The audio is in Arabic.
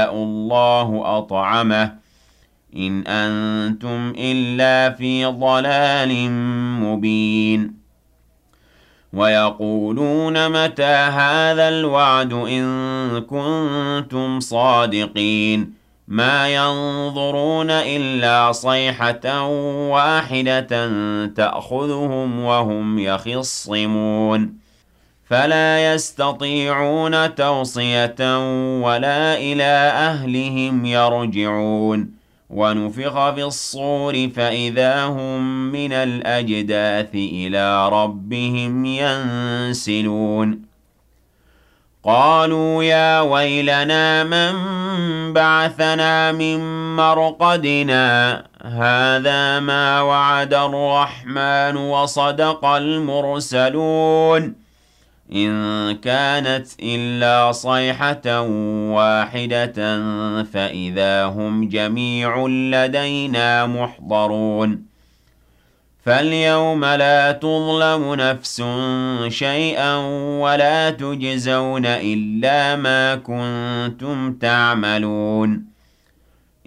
يشاء الله أطعمه إن أنتم إلا في ضلال مبين ويقولون متى هذا الوعد إن كنتم صادقين ما ينظرون إلا صيحة واحدة تأخذهم وهم يخصمون فلا يستطيعون توصية ولا إلى أهلهم يرجعون ونفخ في الصور فإذا هم من الأجداث إلى ربهم ينسلون قالوا يا ويلنا من بعثنا من مرقدنا هذا ما وعد الرحمن وصدق المرسلون إن كانت إلا صيحة واحدة فإذا هم جميع لدينا محضرون فاليوم لا تظلم نفس شيئا ولا تجزون إلا ما كنتم تعملون